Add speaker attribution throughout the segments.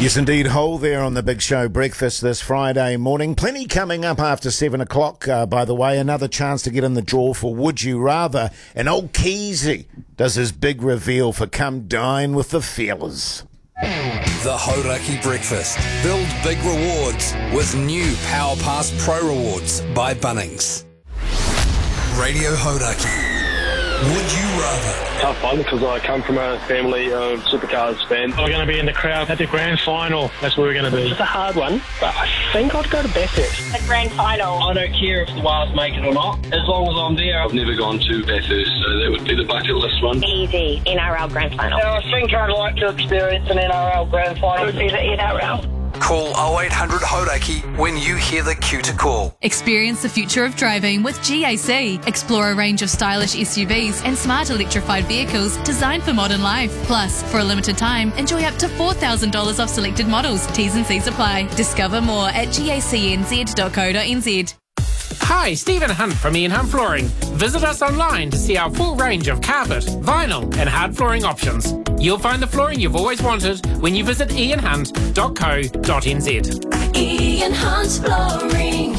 Speaker 1: Yes, indeed. Hole there on the Big Show breakfast this Friday morning. Plenty coming up after 7 o'clock, by the way. Another chance to get in the draw for Would You Rather. And old Keezy does his big reveal for Come Dine with the Feelers.
Speaker 2: The Hauraki Breakfast. Build big rewards with new Power Pass Pro Rewards by Bunnings. Radio Hauraki. Would you rather?
Speaker 3: Tough one because I come from a family of supercars fans.
Speaker 4: We're going to be in the crowd at the grand final. That's where we're going to be.
Speaker 3: It's a hard one, but I think I'd go to Bathurst.
Speaker 5: The grand final.
Speaker 6: I don't care if the Wales make it or not, as long as I'm there.
Speaker 7: I've never gone to Bathurst, so that would be the bucket list one.
Speaker 5: Easy, NRL grand final.
Speaker 6: I think I'd like to experience an NRL grand final.
Speaker 5: It would be the NRL.
Speaker 2: Call 0800 Hauraki when you hear the cue to call.
Speaker 8: Experience the future of driving with GAC. Explore a range of stylish SUVs and smart electrified vehicles designed for modern life. Plus, for a limited time, enjoy up to $4,000 off selected models. T's and C's apply. Discover more at gacnz.co.nz.
Speaker 9: Hi, Stephen Hunt from Ian Hunt Flooring. Visit us online to see our full range of carpet, vinyl and hard flooring options. You'll find the flooring you've always wanted when you visit ianhunt.co.nz.
Speaker 10: Ian Hunt Flooring.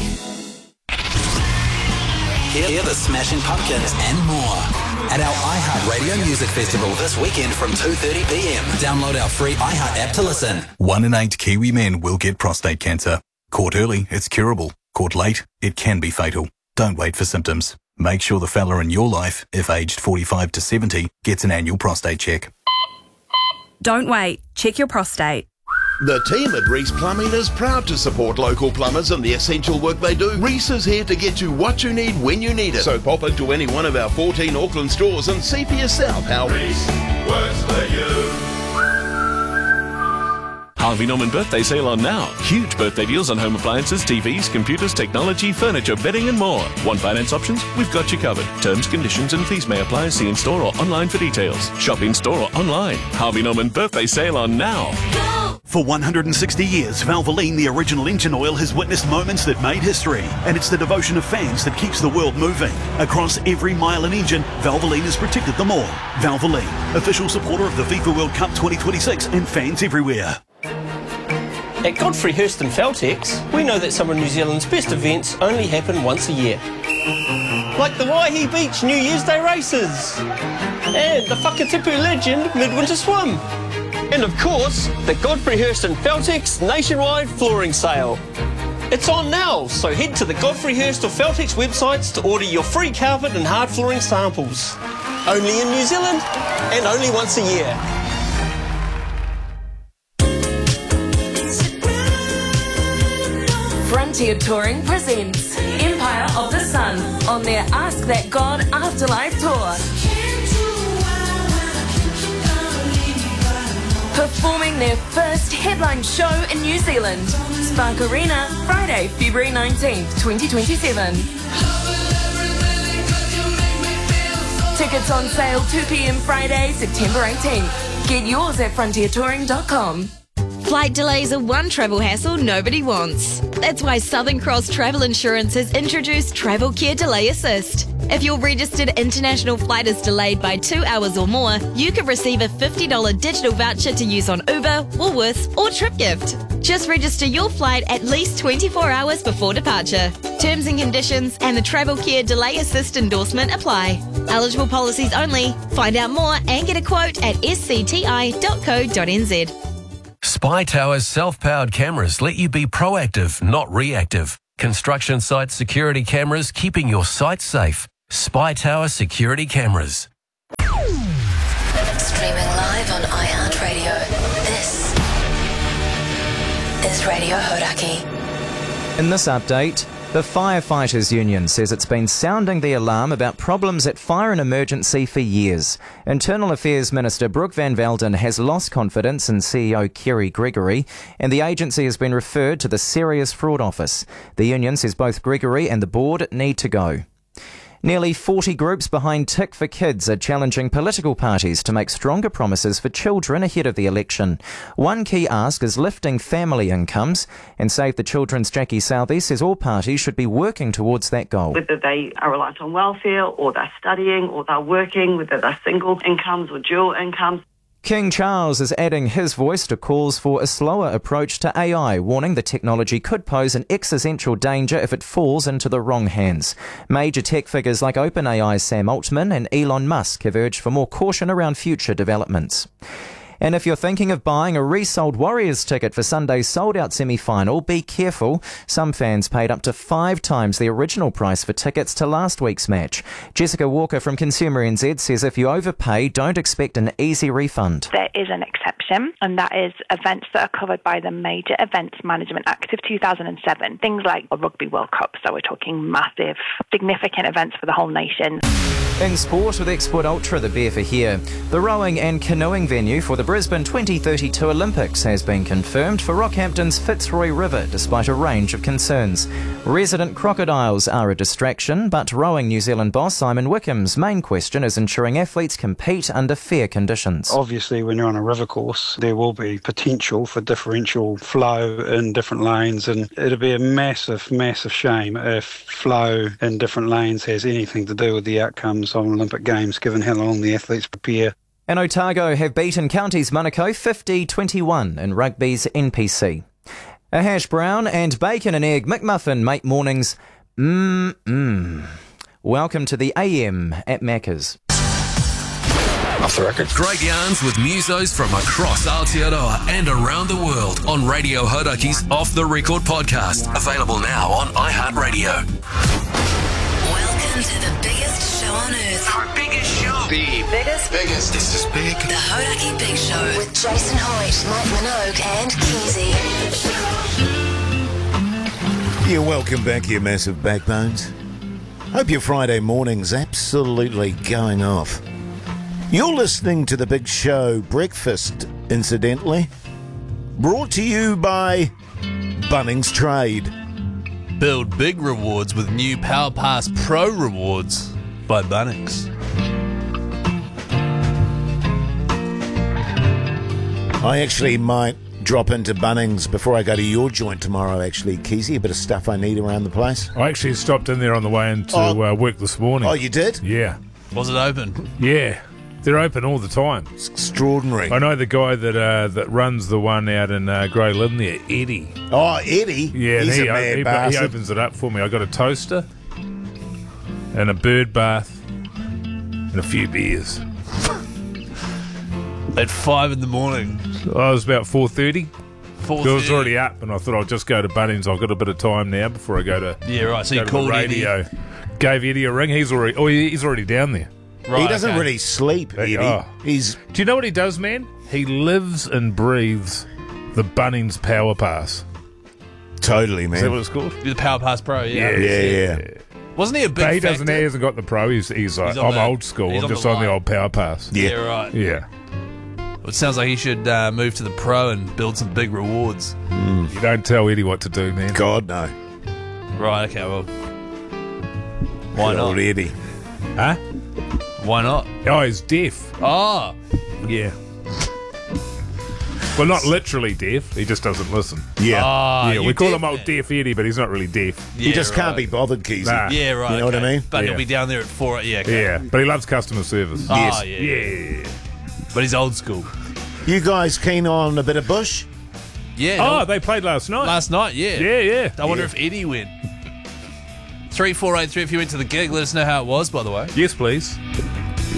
Speaker 2: Hear the Smashing Pumpkins and more at our iHeartRadio Music Festival this weekend from 2:30pm. Download our free iHeart app to listen.
Speaker 11: 1 in 8 Kiwi men will get prostate cancer. Caught early, it's curable. Caught late, it can be fatal. Don't wait for symptoms. Make sure the fella in your life, if aged 45 to 70, gets an annual prostate check.
Speaker 12: Don't wait. Check your prostate.
Speaker 13: The team at Reese Plumbing is proud to support local plumbers and the essential work they do. Reese is here to get you what you need when you need it. So pop into any one of our 14 Auckland stores and see for yourself how Reese works for you.
Speaker 14: Harvey Norman birthday sale on now. Huge birthday deals on home appliances, TVs, computers, technology, furniture, bedding and more. Want finance options? We've got you covered. Terms, conditions and fees may apply. See in store or online for details. Shop in store or online. Harvey Norman birthday sale on now.
Speaker 15: For 160 years, Valvoline, the original engine oil, has witnessed moments that made history. And it's the devotion of fans that keeps the world moving. Across every mile and engine, Valvoline has protected them all. Valvoline, official supporter of the FIFA World Cup 2026 and fans everywhere.
Speaker 16: At Godfrey Hirst and Feltex, we know that some of New Zealand's best events only happen once a year. Like the Waihi Beach New Year's Day races. And the Whakatipu Legend Midwinter Swim. And of course, the Godfrey Hirst and Feltex nationwide flooring sale. It's on now, so head to the Godfrey Hirst or Feltex websites to order your free carpet and hard flooring samples. Only in New Zealand and only once a year.
Speaker 10: Frontier Touring presents Empire of the Sun on their Ask That God Afterlife Tour. Performing their first headline show in New Zealand, Spark Arena, Friday, February 19th, 2027. Tickets on sale 2 p.m. Friday, September 18th. Get yours at frontiertouring.com.
Speaker 17: Flight delays are one travel hassle nobody wants. That's why Southern Cross Travel Insurance has introduced Travel Care Delay Assist. If your registered international flight is delayed by 2 hours or more, you could receive a $50 digital voucher to use on Uber, Woolworths or TripGift. Just register your flight at least 24 hours before departure. Terms and conditions and the Travel Care Delay Assist endorsement apply. Eligible policies only. Find out more and get a quote at scti.co.nz.
Speaker 18: Spy Tower's self-powered cameras let you be proactive, not reactive. Construction site security cameras keeping your site safe. Spy Tower security cameras.
Speaker 10: Streaming live on iHeartRadio. This is Radio Hauraki.
Speaker 19: In this update, the Firefighters Union says it's been sounding the alarm about problems at Fire and Emergency for years. Internal Affairs Minister Brooke Van Velden has lost confidence in CEO Kerry Gregory, and the agency has been referred to the Serious Fraud Office. The union says both Gregory and the board need to go. Nearly 40 groups behind Tick for Kids are challenging political parties to make stronger promises for children ahead of the election. One key ask is lifting family incomes, and Save the Children's Jackie Southey says all parties should be working towards that goal.
Speaker 20: Whether they are reliant on welfare or they're studying or they're working, whether they're single incomes or dual incomes.
Speaker 19: King Charles is adding his voice to calls for a slower approach to AI, warning the technology could pose an existential danger if it falls into the wrong hands. Major tech figures like OpenAI's Sam Altman and Elon Musk have urged for more caution around future developments. And if you're thinking of buying a resold Warriors ticket for Sunday's sold-out semi-final, be careful. Some fans paid up to 5 times the original price for tickets to last week's match. Jessica Walker from Consumer NZ says if you overpay, don't expect an easy refund.
Speaker 20: There is an exception, and that is events that are covered by the Major Events Management Act of 2007. Things like a Rugby World Cup, so we're talking massive, significant events for the whole nation.
Speaker 19: In sport with Export Ultra, the beer for here. The rowing and canoeing venue for the Brisbane 2032 Olympics has been confirmed for Rockhampton's Fitzroy River, despite a range of concerns. Resident crocodiles are a distraction, but Rowing New Zealand boss Simon Wickham's main question is ensuring athletes compete under fair conditions.
Speaker 21: Obviously, when you're on a river course, there will be potential for differential flow in different lanes, and it'll be a massive, massive shame if flow in different lanes has anything to do with the outcomes of Olympic Games, given how long the athletes prepare.
Speaker 19: And Otago have beaten Counties Manukau 50-21 in rugby's NPC. A hash brown and bacon and egg McMuffin make mornings Welcome to the AM at Macca's.
Speaker 2: Off the record. Great yarns with musos from across Aotearoa and around the world on Radio Hauraki's Off the Record podcast. Available now on iHeartRadio.
Speaker 22: Welcome to the biggest show on earth.
Speaker 2: Our biggest show. The
Speaker 22: biggest.
Speaker 2: This is big.
Speaker 22: The Hauraki Big Show with Jason Hoyt, Mike Minogue and Keezy.
Speaker 1: Yeah, welcome back, you massive backbones. Hope your Friday morning's absolutely going off. You're listening to the Big Show Breakfast, incidentally. Brought to you by Bunnings Trade.
Speaker 23: Build big rewards with new Power Pass Pro rewards by Bunnings.
Speaker 1: I actually might drop into Bunnings before I go to your joint tomorrow, actually, Keezy. A bit of stuff I need around the place.
Speaker 24: I actually stopped in there on the way into work this morning.
Speaker 1: Oh, you did?
Speaker 24: Yeah.
Speaker 23: Was it open?
Speaker 24: Yeah. They're open all the time.
Speaker 1: It's extraordinary.
Speaker 24: I know the guy that runs the one out in Grey Lynn there, Eddie.
Speaker 1: Oh, Eddie?
Speaker 24: Yeah,
Speaker 1: he's
Speaker 24: and
Speaker 1: a mad
Speaker 24: he
Speaker 1: bastard.
Speaker 24: opens it up for me. I got a toaster and a bird bath and a few beers.
Speaker 23: At 5 in the morning.
Speaker 24: I was about 4:30.
Speaker 23: 4:30.
Speaker 24: I was already up, and I thought I'll just go to Bunnings. I've got a bit of time now before I go to
Speaker 23: So you called
Speaker 24: radio.
Speaker 23: Eddie.
Speaker 24: Gave Eddie a ring. He's already down there.
Speaker 1: Right, he doesn't really sleep, Eddie.
Speaker 24: Oh.
Speaker 1: He's.
Speaker 24: Do you know what he does, man? He lives and breathes the Bunnings Power Pass.
Speaker 1: Totally, man.
Speaker 24: Is that what it's called?
Speaker 23: The Power Pass Pro,
Speaker 1: Yeah.
Speaker 23: Wasn't he a big
Speaker 24: He hasn't got the Pro. He's like, I'm old school. I'm just on the old Power Pass.
Speaker 23: Yeah, right.
Speaker 24: Yeah.
Speaker 23: Well, it sounds like he should move to the Pro and build some big rewards.
Speaker 24: You don't tell Eddie what to do, man.
Speaker 1: God, no.
Speaker 23: Right, okay, well. Why
Speaker 1: Good
Speaker 23: not?
Speaker 1: old Eddie.
Speaker 24: Huh?
Speaker 23: Why not?
Speaker 24: Oh, he's deaf.
Speaker 23: Oh.
Speaker 24: Yeah. Well, not literally deaf. He just doesn't listen.
Speaker 1: Yeah.
Speaker 24: Yeah, we call him old Deaf Eddie, but he's not really deaf.
Speaker 1: He just can't be bothered, Keezy.
Speaker 24: Nah.
Speaker 23: Yeah, right.
Speaker 1: You know what I mean?
Speaker 23: But
Speaker 24: Yeah.
Speaker 23: he'll be down there at 4. Yeah, okay.
Speaker 24: Yeah, but he loves customer service.
Speaker 23: Oh,
Speaker 24: Yes.
Speaker 23: yeah. But he's old school.
Speaker 1: You guys keen on a bit of Bush?
Speaker 23: Yeah.
Speaker 24: They played last night.
Speaker 23: Last night, yeah.
Speaker 24: Yeah.
Speaker 23: I wonder if Eddie went. 3483 if you went to the gig. Let us know how it was, by the way.
Speaker 24: Yes, please.